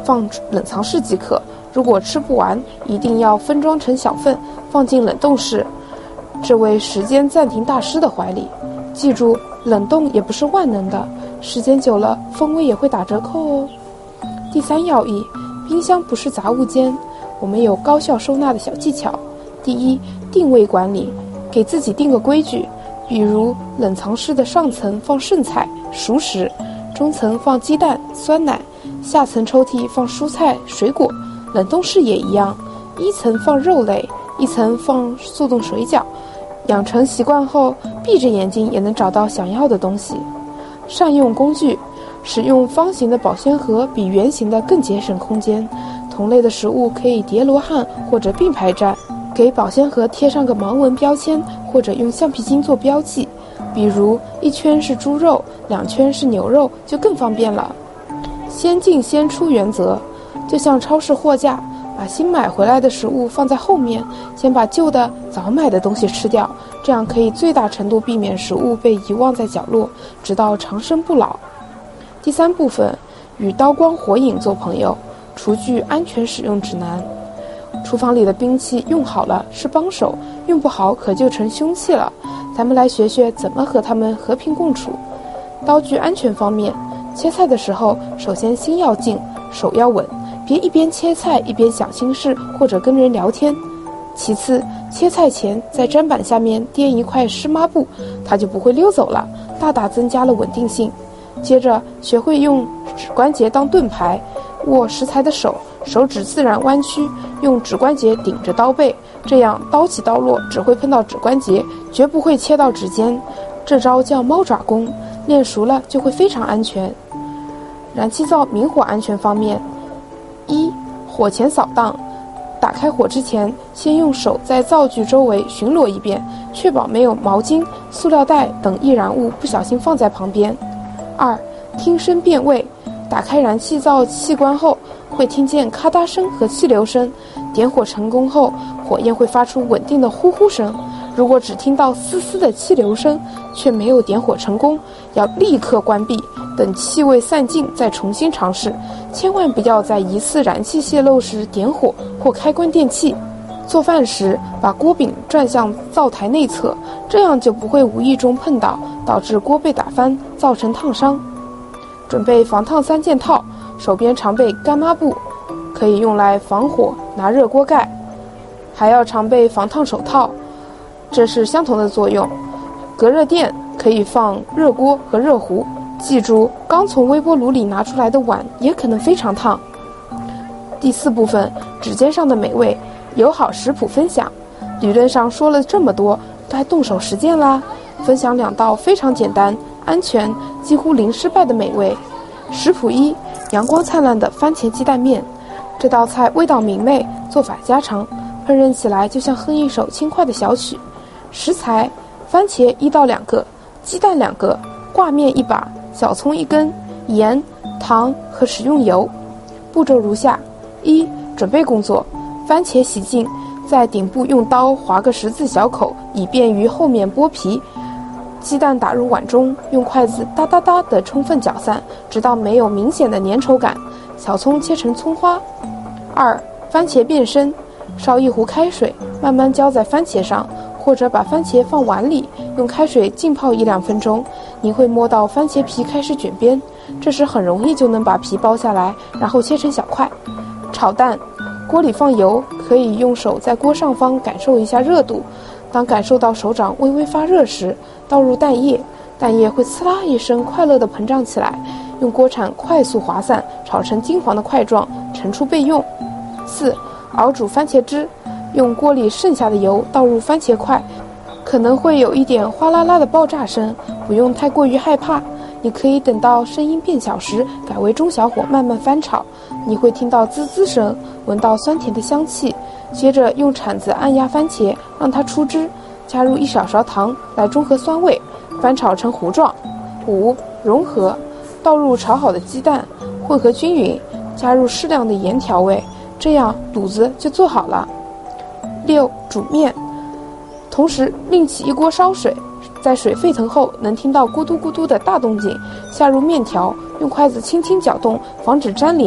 放冷藏室即可。如果吃不完，一定要分装成小份，放进冷冻室。这位时间暂停大师的怀里。记住，冷冻也不是万能的，时间久了，风味也会打折扣哦。第3要义，冰箱不是杂物间，我们有高效收纳的小技巧。第一，定位管理，给自己定个规矩，比如冷藏室的上层放剩菜、熟食，中层放鸡蛋、酸奶，下层抽屉放蔬菜、水果。冷冻室也一样，一层放肉类，一层放速冻水饺。养成习惯后，闭着眼睛也能找到想要的东西。善用工具，使用方形的保鲜盒比圆形的更节省空间。同类的食物可以叠罗汉或者并排站，给保鲜盒贴上个盲文标签，或者用橡皮筋做标记，比如1圈是猪肉，2圈是牛肉，就更方便了。先进先出原则，就像超市货架，把新买回来的食物放在后面，先把旧的早买的东西吃掉，这样可以最大程度避免食物被遗忘在角落，直到长生不老。第3部分，与刀光火影做朋友，厨具安全使用指南。厨房里的兵器用好了是帮手，用不好可就成凶器了。咱们来学学怎么和它们和平共处。刀具安全方面，切菜的时候首先心要静，手要稳，别一边切菜一边想心事或者跟人聊天。其次，切菜前在砧板下面垫一块湿抹布，它就不会溜走了，大大增加了稳定性。接着学会用指关节当盾牌，握食材的手指自然弯曲，用指关节顶着刀背，这样刀起刀落只会碰到指关节，绝不会切到指尖。这招叫猫爪功，练熟了就会非常安全。燃气灶明火安全方面，一、火前扫荡，打开火之前，先用手在灶具周围巡逻一遍，确保没有毛巾、塑料袋等易燃物不小心放在旁边。2、听声辨位，打开燃气灶气关后，会听见咔嗒声和气流声，点火成功后，火焰会发出稳定的呼呼声。如果只听到丝丝的气流声，却没有点火成功，要立刻关闭，等气味散尽再重新尝试，千万不要在疑似燃气泄漏时点火或开关电器。做饭时把锅柄转向灶台内侧，这样就不会无意中碰到，导致锅被打翻，造成烫伤。准备防烫3件套，手边常备干抹布，可以用来防火拿热锅盖，还要常备防烫手套，这是相同的作用。隔热垫可以放热锅和热壶，记住刚从微波炉里拿出来的碗也可能非常烫。第4部分，指尖上的美味，友好食谱分享。理论上说了这么多，该动手实践啦。分享2道非常简单、安全、几乎零失败的美味。食谱1：阳光灿烂的番茄鸡蛋面。这道菜味道明媚，做法家常，烹饪起来就像哼一首轻快的小曲。食材：番茄1到2个，鸡蛋2个，挂面1把，小葱1根，盐、糖和食用油。步骤如下： 1. 准备工作，番茄洗净，在顶部用刀划个10字小口，以便于后面剥皮。鸡蛋打入碗中，用筷子哒哒哒地充分搅散，直到没有明显的粘稠感。小葱切成葱花。2. 番茄变身，烧1壶开水，慢慢浇在番茄上，或者把番茄放碗里，用开水浸泡1-2分钟。你会摸到番茄皮开始卷边，这时很容易就能把皮剥下来，然后切成小块。炒蛋，锅里放油，可以用手在锅上方感受一下热度。当感受到手掌微微发热时，倒入蛋液，蛋液会呲啦一声快乐地膨胀起来，用锅铲快速划散，炒成金黄的块状，盛出备用。4. 熬煮番茄汁，用锅里剩下的油倒入番茄块，可能会有一点哗啦啦的爆炸声，不用太过于害怕。你可以等到声音变小时，改为中小火慢慢翻炒，你会听到滋滋声，闻到酸甜的香气。接着用铲子按压番茄，让它出汁，加入1小勺糖来中和酸味，翻炒成糊状。5. 融合，倒入炒好的鸡蛋，混合均匀，加入适量的盐调味，这样卤子就做好了。6. 煮面，同时另起一锅烧水，在水沸腾后能听到咕嘟咕嘟的大动静，下入面条，用筷子轻轻搅动，防止粘连，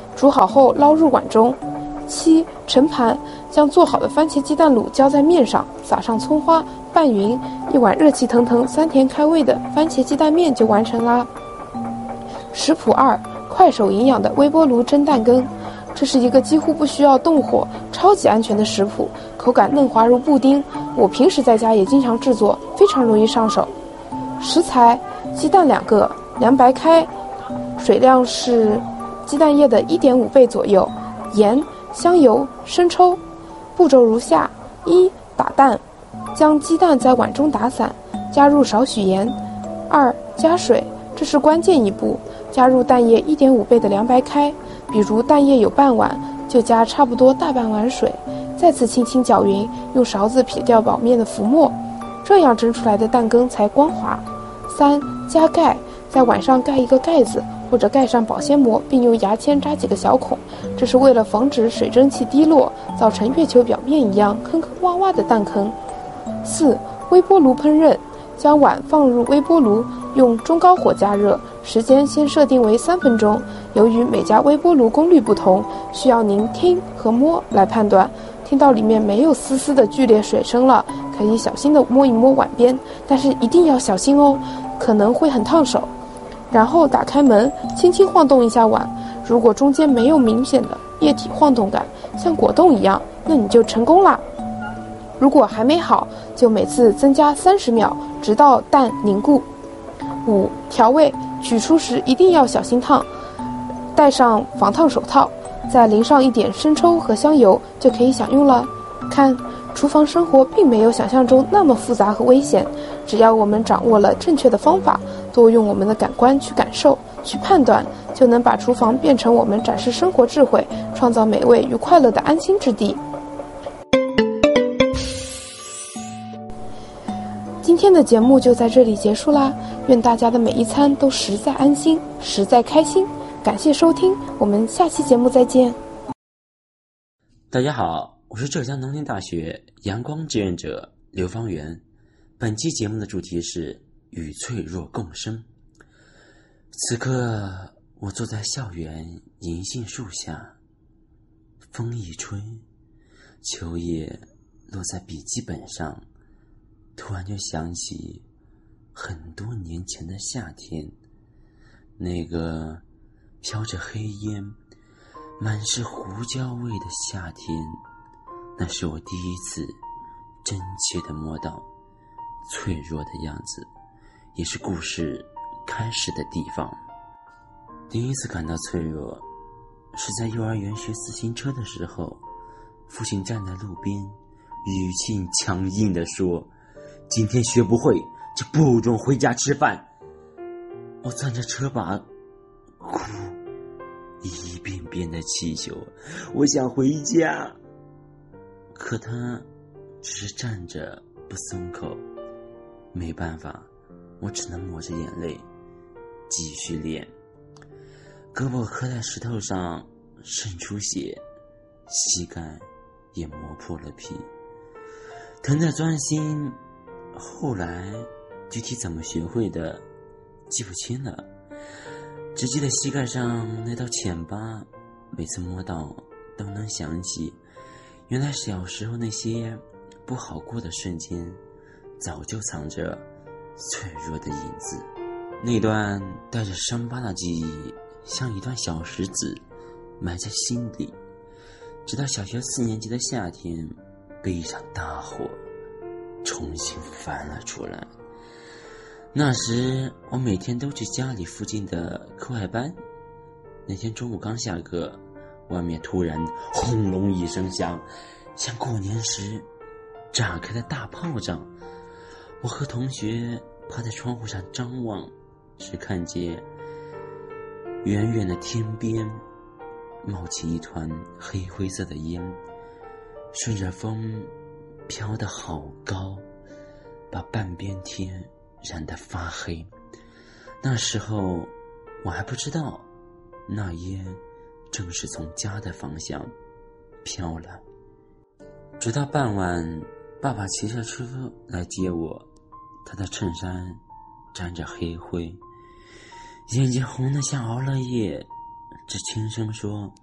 煮好后捞入碗中。7. 盛盘，将做好的番茄鸡蛋卤浇在面上，撒上葱花，拌匀，一碗热气腾腾、酸甜开胃的番茄鸡蛋面就完成啦。食谱2：快手营养的微波炉蒸蛋羹。这是一个几乎不需要动火、超级安全的食谱，口感嫩滑如布丁。我平时在家也经常制作，非常容易上手。食材：鸡蛋2个，凉白开，水量是鸡蛋液的1.5倍左右，盐、香油、生抽。步骤如下：1. 打蛋，将鸡蛋在碗中打散，加入少许盐。2. 加水，这是关键一步，加入蛋液1.5倍的凉白开，比如蛋液有半碗，就加差不多大半碗水，再次轻轻搅匀，用勺子撇掉表面的浮沫，这样蒸出来的蛋羹才光滑。3. 加盖，在碗上盖一个盖子，或者盖上保鲜膜，并用牙签扎几个小孔，这是为了防止水蒸气滴落，造成月球表面一样坑坑洼洼的蛋坑。4. 微波炉烹饪，将碗放入微波炉，用中高火加热，时间先设定为3分钟。由于每家微波炉功率不同，需要您听和摸来判断。听到里面没有丝丝的剧烈水声了，可以小心地摸一摸碗边，但是一定要小心哦，可能会很烫手。然后打开门，轻轻晃动一下碗，如果中间没有明显的液体晃动感，像果冻一样，那你就成功啦。如果还没好，就每次增加30秒，直到蛋凝固。5. 调味，取出时一定要小心烫，戴上防烫手套，再淋上一点生抽和香油，就可以享用了。看，厨房生活并没有想象中那么复杂和危险，只要我们掌握了正确的方法，多用我们的感官去感受、去判断，就能把厨房变成我们展示生活智慧、创造美味与快乐的安心之地。今天的节目就在这里结束啦，愿大家的每一餐都实在安心，实在开心。感谢收听，我们下期节目再见。 大家好，我是浙江农林大学阳光志愿者刘方圆。本期节目的主题是与脆弱共生。此刻我坐在校园银杏树下，风一吹，秋叶落在笔记本上，突然就想起很多年前的夏天，那个飘着黑烟满是胡椒味的夏天，那是我第一次真切地摸到脆弱的样子，也是故事开始的地方。第一次感到脆弱是在幼儿园学自行车的时候，父亲站在路边，语气强硬地说，今天学不会就不准回家吃饭。我攥着车把哭，一遍遍的祈求我想回家，可他只是站着不松口。没办法，我只能抹着眼泪继续练。胳膊磕在石头上渗出血，膝盖也磨破了皮，疼得钻心。后来具体怎么学会的记不清了，只记得膝盖上那道浅疤，每次摸到都能想起，原来小时候那些不好过的瞬间，早就藏着脆弱的影子。那段带着伤疤的记忆，像一段小石子，埋在心里，直到小学4年级的夏天，被一场大火重新翻了出来。那时我每天都去家里附近的课外班，那天中午刚下课，外面突然轰隆一声响，像过年时炸开的大炮仗。我和同学趴在窗户上张望，只看见远远的天边冒起一团黑灰色的烟，顺着风飘得好高，把半边天染得发黑。那时候我还不知道，那烟正是从家的方向飘来。直到傍晚，爸爸骑着车来接我，他的衬衫沾着黑灰，眼睛红得像熬了夜，只轻声说，